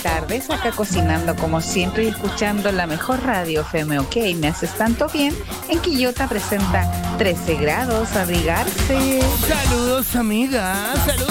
tardes, acá cocinando como siempre y escuchando la mejor radio FM OK. Me haces tanto bien. En Quillota presenta 13 grados, abrigarse. Saludos, amigas. Saludos.